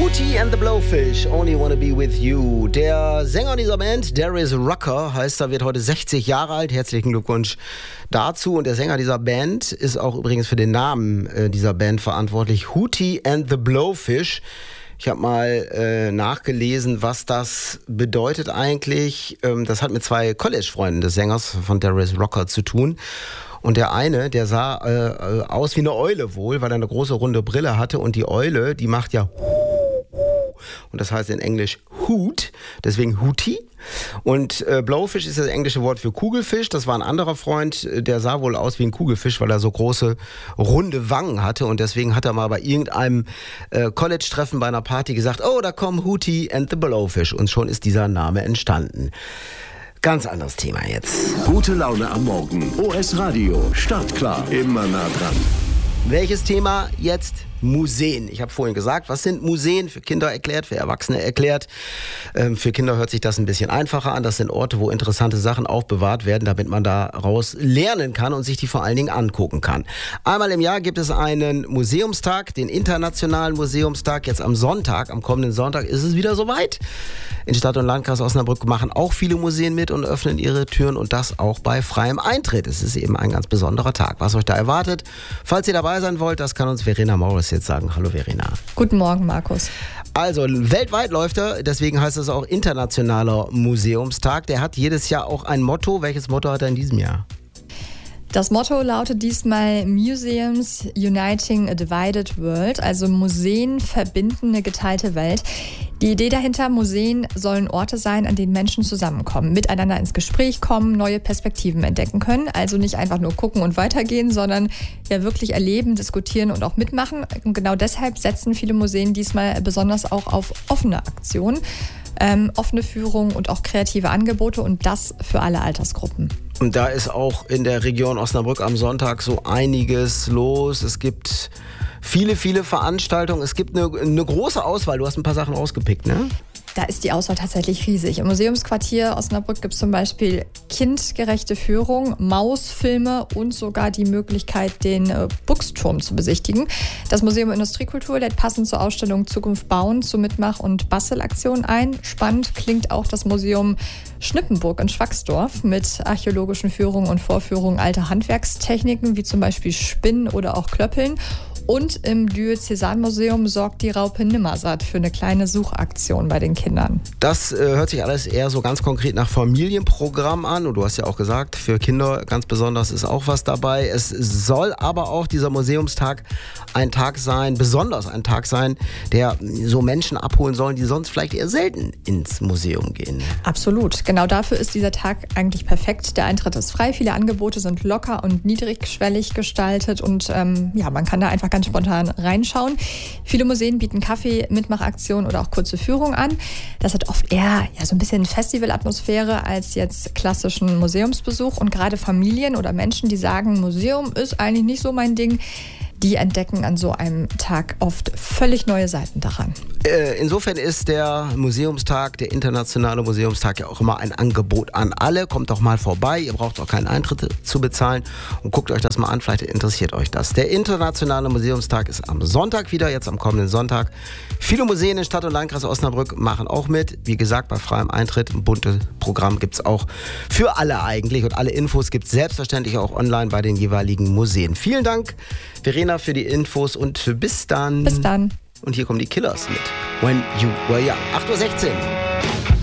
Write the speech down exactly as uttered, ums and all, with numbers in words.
Hootie and the Blowfish, Only Wanna Be With You. Der Sänger dieser Band, Darius Rucker, heißt er, wird heute sechzig Jahre alt. Herzlichen Glückwunsch dazu. Und der Sänger dieser Band ist auch übrigens für den Namen äh, dieser Band verantwortlich. Hootie and the Blowfish. Ich habe mal äh, nachgelesen, was das bedeutet eigentlich. Ähm, das hat mit zwei College-Freunden des Sängers von Darius Rucker zu tun. Und der eine, der sah äh, aus wie eine Eule wohl, weil er eine große runde Brille hatte. Und die Eule, die macht ja und das heißt in Englisch Hoot, deswegen Hootie. Und äh, Blowfish ist das englische Wort für Kugelfisch. Das war ein anderer Freund, der sah wohl aus wie ein Kugelfisch, weil er so große, runde Wangen hatte. Und deswegen hat er mal bei irgendeinem äh, College-Treffen bei einer Party gesagt, oh, da kommen Hootie and the Blowfish. Und schon ist dieser Name entstanden. Ganz anderes Thema jetzt. Gute Laune am Morgen. O S Radio. Startklar. Immer nah dran. Welches Thema jetzt? Museen. Ich habe vorhin gesagt, was sind Museen? Für Kinder erklärt, für Erwachsene erklärt. Ähm, für Kinder hört sich das ein bisschen einfacher an. Das sind Orte, wo interessante Sachen aufbewahrt werden, damit man daraus lernen kann und sich die vor allen Dingen angucken kann. Einmal im Jahr gibt es einen Museumstag, den Internationalen Museumstag. Jetzt am Sonntag, am kommenden Sonntag ist es wieder soweit. In Stadt und Landkreis Osnabrück machen auch viele Museen mit und öffnen ihre Türen und das auch bei freiem Eintritt. Es ist eben ein ganz besonderer Tag. Was euch da erwartet, falls ihr dabei sein wollt, das kann uns Verena Morris jetzt sagen. Hallo Verena. Guten Morgen, Markus. Also weltweit läuft er, deswegen heißt es auch Internationaler Museumstag. Der hat jedes Jahr auch ein Motto. Welches Motto hat er in diesem Jahr? Das Motto lautet diesmal Museums Uniting a Divided World, also Museen verbinden eine geteilte Welt. Die Idee dahinter, Museen sollen Orte sein, an denen Menschen zusammenkommen, miteinander ins Gespräch kommen, neue Perspektiven entdecken können. Also nicht einfach nur gucken und weitergehen, sondern ja wirklich erleben, diskutieren und auch mitmachen. Und genau deshalb setzen viele Museen diesmal besonders auch auf offene Aktionen, ähm, offene Führungen und auch kreative Angebote und das für alle Altersgruppen. Und da ist auch in der Region Osnabrück am Sonntag so einiges los. Es gibt viele, viele Veranstaltungen. Es gibt eine, eine große Auswahl. Du hast ein paar Sachen rausgepickt, ne? Da ist die Auswahl tatsächlich riesig. Im Museumsquartier Osnabrück gibt es zum Beispiel kindgerechte Führung, Mausfilme und sogar die Möglichkeit, den äh, Buchsturm zu besichtigen. Das Museum Industriekultur lädt passend zur Ausstellung Zukunft bauen zu Mitmach- und Bastelaktionen ein. Spannend klingt auch das Museum Schnippenburg in Schwacksdorf mit archäologischen Führungen und Vorführungen alter Handwerkstechniken, wie zum Beispiel Spinnen oder auch Klöppeln. Und im Diözesanmuseum sorgt die Raupe Nimmersatt für eine kleine Suchaktion bei den Kindern. Das äh, hört sich alles eher so ganz konkret nach Familienprogramm an. Und du hast ja auch gesagt, für Kinder ganz besonders ist auch was dabei. Es soll aber auch dieser Museumstag ein Tag sein, besonders ein Tag sein, der so Menschen abholen sollen, die sonst vielleicht eher selten ins Museum gehen. Absolut. Genau dafür ist dieser Tag eigentlich perfekt. Der Eintritt ist frei. Viele Angebote sind locker und niedrigschwellig gestaltet. Und ähm, ja, man kann da einfach ganz spontan reinschauen. Viele Museen bieten Kaffee, Mitmachaktionen oder auch kurze Führungen an. Das hat oft eher ja, so ein bisschen Festivalatmosphäre als jetzt klassischen Museumsbesuch. Und gerade Familien oder Menschen, die sagen, Museum ist eigentlich nicht so mein Ding, die entdecken an so einem Tag oft völlig neue Seiten daran. Äh, insofern ist der Museumstag, der Internationale Museumstag ja auch immer ein Angebot an alle. Kommt doch mal vorbei, ihr braucht auch keinen Eintritt zu bezahlen und guckt euch das mal an, vielleicht interessiert euch das. Der Internationale Museumstag ist am Sonntag wieder, jetzt am kommenden Sonntag. Viele Museen in Stadt und Landkreis Osnabrück machen auch mit. Wie gesagt, bei freiem Eintritt, ein buntes Programm gibt es auch für alle eigentlich und alle Infos gibt es selbstverständlich auch online bei den jeweiligen Museen. Vielen Dank, Verena, für die Infos und bis dann. Bis dann. Und hier kommen die Killers mit When You Were Young. acht Uhr sechzehn.